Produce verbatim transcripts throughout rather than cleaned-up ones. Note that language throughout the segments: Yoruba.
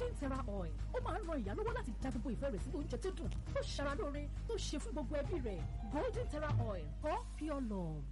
golden terra oil ó máa ń ran ìyá lọ́wọ́ láti dá gbogbo ìfẹ́ rẹ̀ sí oúnjẹ tó dùn tó ṣara lóore tó ṣe fún gbogbo ẹbí rẹ̀. golden terra oil for pure love.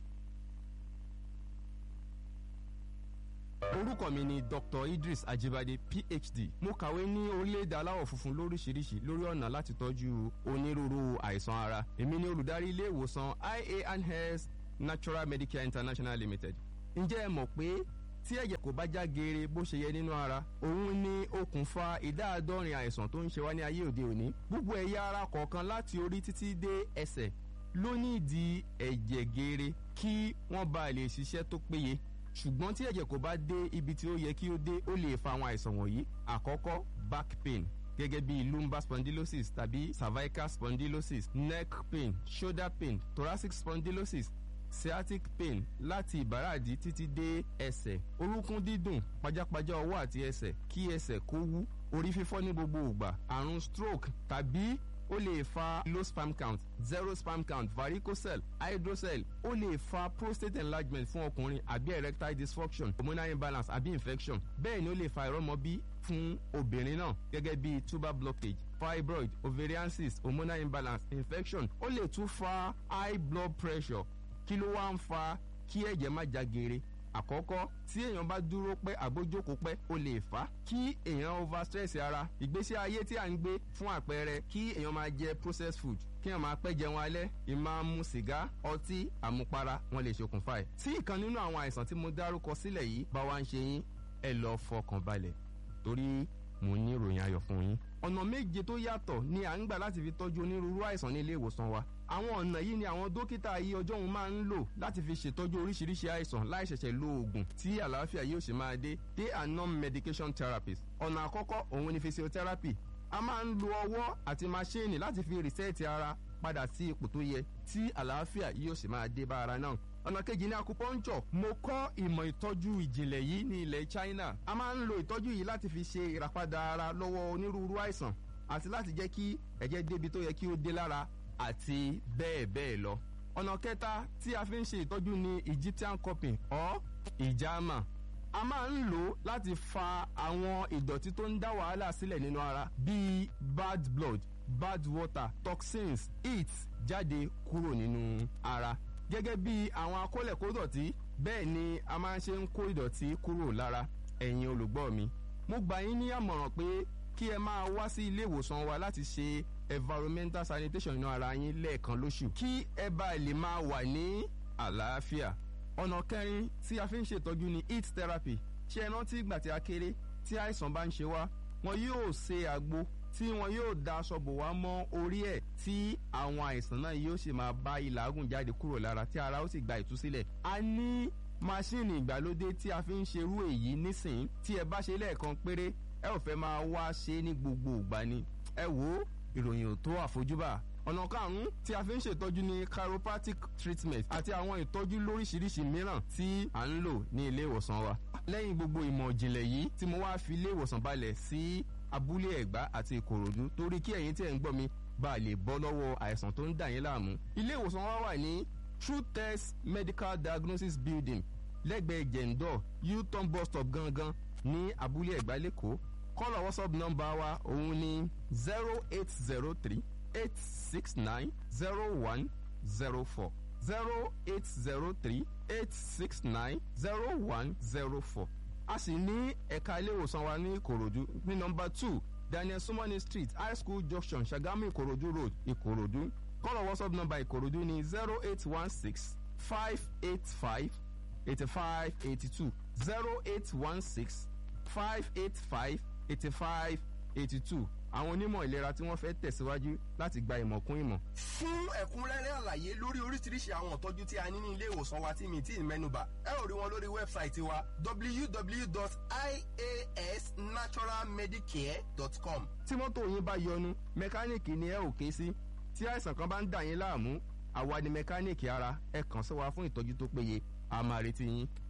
orúkọ mi ni Doctor Idris Ajibade PhD. mo kàwé ní orílẹ̀-èdè aláwọ̀ funfun lóríṣiríṣi lórí ọ̀nà láti tọ́jú onírúurú àìsàn ara. èmi ni olùdarí ilé ìwòsàn I A and Health Natural Medicare International Limited. ǹjẹ́ ẹ mọ̀ pé tí ẹ̀jẹ̀ kò bá já geere bó ṣe yẹ nínú ara òun ni okùnfà ìdá àádọ́rin àìsàn tó ń ṣe wá ní ayé òde òní. gbogbo ẹ̀yà ara kọ̀ọ̀kan láti orí títí dé ẹsẹ̀ ló ní ìdí ẹ̀jẹ̀ geere kí wọ́n bá lè ṣiṣẹ́ tó péye. ṣùgbọ́n tí ẹ̀jẹ̀ kò bá dé ibi tí ó yẹ kí ó dé ó lè fa àwọn àìsàn wọ̀nyí. àkọ́kọ́ back pain gẹ́gẹ́ bí lumbar spondylosis tàbí cervical spondylosis, neck pain, shoulder pain, thoracic spondylosis, sciatic pain láti ìbàràdì títí dé ẹsẹ̀, orúnkún dídùn, pajápajá ọwọ́ àti ẹsẹ̀, kí ẹsẹ̀ kó wú, orí fífọ́ ní gbogbo ìgbà, àrùn stroke tàbí ó lè fa low sperm count, zero sperm count, varicocele, hydrocele, ó lè fa prostate enlargement fún ọkùnrin àbí erectile dysfunction, hormonal imbalance àbí infection. bẹ́ẹ̀ ni ó lè fa ìrọ́mọbí fún obìnrin náà gẹ́gẹ́ bí tuber blockage, fibroid, ovarian cyst, hormonal imbalance, infection. ó lè tún fa high blood pressure. kí ló wá ń fa kí ẹ̀jẹ̀ má já geere? àkọ́kọ́ tí èèyàn bá dúró pẹ́ àbójókòó pẹ́ ó lè fà á kí èèyàn over stress ara. ìgbésí ayé tí à ń gbé fún àpẹẹrẹ kí èèyàn máa jẹ processed food, kí èèyàn máa pẹ́ jẹun alẹ́, ìmáa mu sìgá, ọtí, àmupara wọn lè ṣokùnfà ẹ̀. tí ìkan nínú àwọn àìsàn tí mo dárúkọ sílẹ̀ yìí bá wá ń ṣe yín ẹ lọ fọkàn balẹ̀ torí mo ní ìròyìn ayọ̀ fún yín. ọ̀nà méje tó yàtọ̀ ni à ń gbà láti fi tọ́jú onírúurú àìsàn ní ilé ìwòsàn wa. àwọn ọ̀nà yìí ni àwọn dókítà ayé ọjọ́ òun máa ń lò láti fi ṣètọ́jú oríṣiríṣi àìsàn láì ṣẹ̀ṣẹ̀ lo oògùn tí àlàáfíà yóò ṣe máa dé. they are non-medication therapies. ọ̀nà àkọ́kọ́ òun ni physiotherapy. a máa ń lo ọwọ́ àti maṣíìnì láti fi rìsẹ́ẹ̀tì ara padà sí ipò tó yẹ tí àlàáfíà yóò ṣe máa dé bá ara náà. ọ̀nà kejì ní acupuncture. mo kọ́ ìmọ̀ ìtọ́jú ìjìnlẹ̀ yìí ní ilẹ̀ China. a máa ń lo ìtọ́jú yìí láti fi ṣe ìràpadà ara lọ́wọ́ onírúurú àìsàn àti láti jẹ́ kí ẹ̀jẹ̀ débi tó yẹ kí ó dé lára àti bẹ́ẹ̀ bẹ́ẹ̀ lọ. ọ̀nà kẹta tí a fi ń ṣe ìtọ́jú ní Egyptian cupping or ìjàmà. a máa ń lò láti fa àwọn ìdọ̀tí tó ń dá wàhálà sílẹ̀ nínú ara bíi bad blood, bad water, toxins, heat jáde kúrò nínú ara. gẹ́gẹ́ bí àwọn akólẹ̀kódọ̀tí bẹ́ẹ̀ ni a máa ń ṣe ń kó ìdọ̀tí kúrò lára. ẹ̀yin olùgbọ́ mi, mo gbà yín ní àmọ̀ràn pé kí ẹ máa wá sí ilé ìwòsàn wa láti ṣe environmental sanitation nínú ara yín lẹ́ẹ̀kan lóṣù kí ẹ bá lè máa wà ní àlàáfíà. ọ̀nà kẹrin tí a fi ń ṣètọ́jú ni heat therapy. ṣé ẹ rántí ìgbà tí a kéré tí àìsàn bá ń ṣe wá wọn yóò ṣe àgbo tí wọn yóò da aṣọ bò wá mọ́ orí ẹ̀ tí àwọn àìsàn náà yóò sì máa bá ìlàágùn jáde kúrò lára tí ara ó sì gba ìtúsílẹ̀. a ní máṣíìnì ìgbàlódé tí a fi ń ṣerú èyí nísìnyí tí ẹ bá ṣe lẹ́ẹ̀kan péré ẹ ò fẹ́ máa wá ṣe ní gbogbo ìgbà ni. ẹ wo ìròyìn ò tó àfojúbà. ọ̀nà karùn-ún tí a fi ń ṣètọ́jú ní chiropractic treatment àti àwọn ìtọ́jú lóríṣiríṣi mìíràn tí à ń lò ní ilé ìwòsàn wa. lẹ́yìn gbogbo ìmọ̀ ìjìnlẹ̀ yìí tí mo wá fi ilé ìwòsàn balẹ̀ sí abúlé ẹ̀gbá àti ìkòròdú torí kí ẹ̀yin tí ẹ̀ ń gbọ́ mi bá lè bọ́ lọ́wọ́ àìsàn tó ń dà yín láàmú. ilé ìwòsàn wa wà ní True Test Medical Diagnosis Building lẹ́gbẹ̀ẹ́ jẹ̀ǹdọ̀ U-turn bus stop gangan ní abúlé ẹ̀gbá lẹ́kọ̀ọ́. kọ́lọ̀ WhatsApp nọ́mbà wa òun ní zero eight zero three eight six nine zero one zero four zero eight zero three eight six nine zero one zero four. a sì ní ẹ̀ka ilé ìwòsàn wa ní ìkòròdú ní nọ́mbà two Daniel Sumani Street High School Junction Ṣàgámù Ìkòròdú Road Ìkòròdú. kọ́lọ̀ WhatsApp nọ́mbà Ìkòròdú ní zero eight one six five eight five eight five eight two zero eight one six five eight five eight five eight two. àwọn onímọ̀ ìlera tí wọ́n fẹ́ tẹ̀síwájú láti gba ìmọ̀ kún ìmọ̀. fún ẹ̀kúnrẹ́rẹ́ àlàyé lórí oríṣiríṣi àwọn ìtọ́jú tí a ní ní ilé ìwòsàn wa tí mi tí ì mẹ́nubà ẹ ò rí wọn lórí wẹ́bsáìtì wa w w w dot i a s natural medicare dot com. tí mọ́tò yín bá yọnu mẹkáníìkì ni ẹ ò ké sí. tí àìsàn kan bá ń dà yín láàmú àwa ni mẹkáníìkì ara ẹ kàn sí wa fún ìtọ́jú tó péye a máa retí yín.